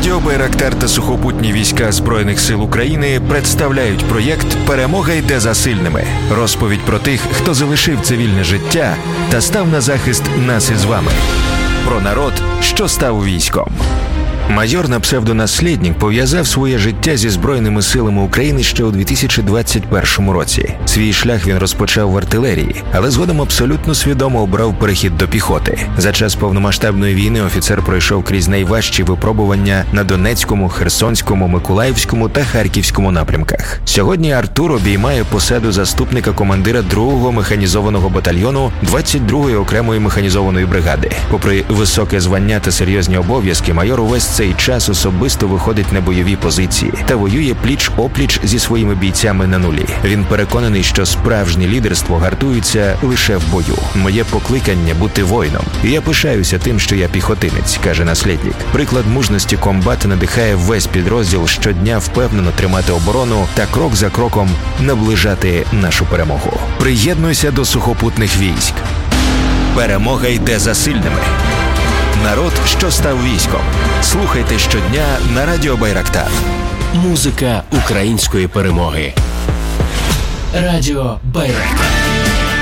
Радіо Байрактар та сухопутні війська Збройних сил України представляють проєкт «Перемога йде за сильними». Розповідь про тих, хто залишив цивільне життя та став на захист нас із вами. Про народ, що став військом. Майор на псевдонаслідник пов'язав своє життя зі Збройними силами України ще у 2021 році. Свій шлях він розпочав в артилерії, але згодом абсолютно свідомо обрав перехід до піхоти. За час повномасштабної війни офіцер пройшов крізь найважчі випробування на Донецькому, Херсонському, Миколаївському та Харківському напрямках. Сьогодні Артур обіймає посаду заступника командира 2-го механізованого батальйону 22-ї окремої механізованої бригади. Попри високе звання та серйозні обов'язки, майор увесь цей час особисто виходить на бойові позиції та воює пліч-опліч зі своїми бійцями на нулі. Він переконаний, що справжнє лідерство гартується лише в бою. Моє покликання – бути воїном. І я пишаюся тим, що я піхотинець, каже наслідник. Приклад мужності комбата надихає весь підрозділ щодня впевнено тримати оборону та крок за кроком наближати нашу перемогу. Приєднуйся до сухопутних військ. Перемога йде за сильними. Народ, що став військом. Слухайте щодня на Радіо Байрактар. Музика української перемоги. Радіо Байрактар.